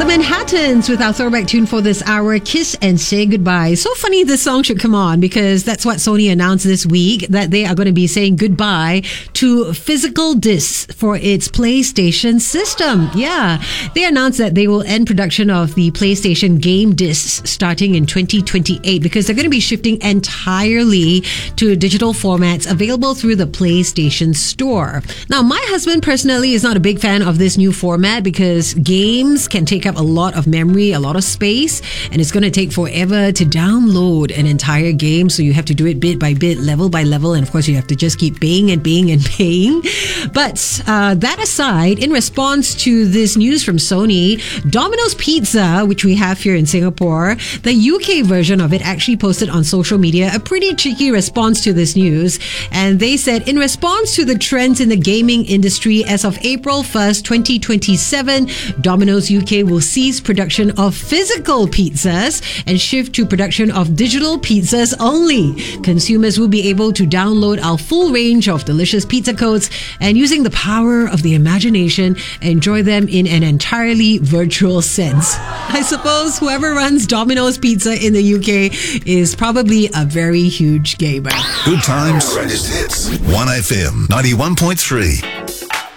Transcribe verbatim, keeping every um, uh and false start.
Manhattans with our throwback tune for this hour, Kiss and Say Goodbye. So funny this song should come on because that's what Sony announced this week, that they are going to be saying goodbye to physical discs for its PlayStation system. Yeah, they announced that they will end production of the PlayStation game discs starting in twenty twenty-eight because they're going to be shifting entirely to digital formats available through the PlayStation Store. Now, my husband personally is not a big fan of this new format because games can take up a lot of memory, a lot of space, and it's going to take forever to download an entire game. So you have to do it bit by bit, level by level, and of course you have to just keep paying and paying and paying. But uh, that aside, in response to this news from Sony, Domino's Pizza, which we have here in Singapore, the U K version of it actually posted on social media a pretty cheeky response to this news. And they said, in response to the trends in the gaming industry, as of April first, twenty twenty-seven, Domino's U K will cease production of physical pizzas and shift to production of digital pizzas only. Consumers will be able to download our full range of delicious pizza codes and, using the power of the imagination, enjoy them in an entirely virtual sense. I suppose whoever runs Domino's Pizza in the U K is probably a very huge gamer. Good times. Greatest hits. one F M ninety-one point three.